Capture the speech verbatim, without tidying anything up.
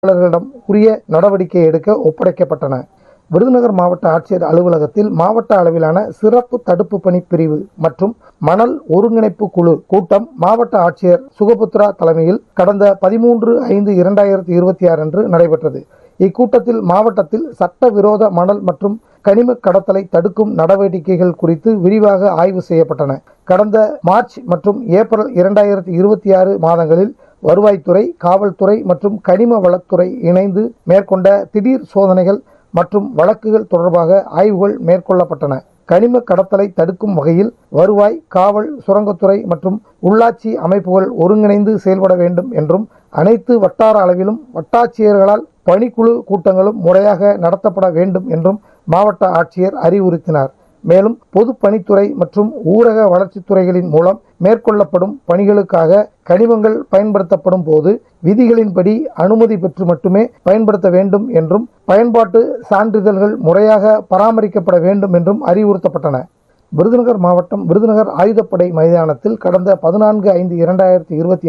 தொழிலாளர்களிடம் உரிய நடவடிக்கை எடுக்க ஒப்படைக்கப்பட்டன. விருதுநகர் மாவட்ட ஆட்சியர் அலுவலகத்தில் மாவட்ட அளவிலான சிறப்பு தடுப்பு பணி பிரிவு மற்றும் மணல் ஒருங்கிணைப்பு குழு கூட்டம் மாவட்ட ஆட்சியர் சுகபுத்ரா தலைமையில் கடந்த பதிமூன்று ஐந்து இரண்டாயிரத்தி இருபத்தி ஆறு அன்று நடைபெற்றது. இக்கூட்டத்தில் மாவட்டத்தில் சட்டவிரோத மணல் மற்றும் கனிம கடத்தலை தடுக்கும் நடவடிக்கைகள் குறித்து விரிவாக ஆய்வு செய்யப்பட்டன. கடந்த மார்ச் மற்றும் ஏப்ரல் இரண்டாயிரத்தி இருபத்தி ஆறு மாதங்களில் வருவாய்த்துறை, காவல்துறை மற்றும் கனிம வளத்துறை இணைந்து மேற்கொண்ட திடீர் சோதனைகள் மற்றும் வழக்குகள் தொடர்பாக ஆய்வுகள் மேற்கொள்ளப்பட்டன. கனிம கடத்தலை தடுக்கும் வகையில் வருவாய், காவல், சுரங்கத்துறை மற்றும் உள்ளாட்சி அமைப்புகள் ஒருங்கிணைந்து செயல்பட வேண்டும் என்றும் அனைத்து வட்டார அளவிலும் வட்டாட்சியர்களால் பணிக்குழு கூட்டங்களும் முறையாக நடத்தப்பட வேண்டும் என்றும் மாவட்ட ஆட்சியர் அறிவுறுத்தினார். மேலும் பொதுப்பணித்துறை மற்றும் ஊரக வளர்ச்சித்துறைகளின் மூலம் மேற்கொள்ளப்படும் பணிகளுக்காக கனிமங்கள் பயன்படுத்தப்படும் போது விதிகளின்படி அனுமதி பெற்று மட்டுமே பயன்படுத்த வேண்டும் என்றும் பயன்பாட்டு சான்றிதழ்கள் முறையாக பராமரிக்கப்பட வேண்டும் என்றும் அறிவுறுத்தப்பட்டன. விருதுநகர் மாவட்டம் விருதுநகர் ஆயுதப்படை மைதானத்தில் கடந்த பதினான்கு ஐந்து இரண்டாயிரத்தி இருபத்தி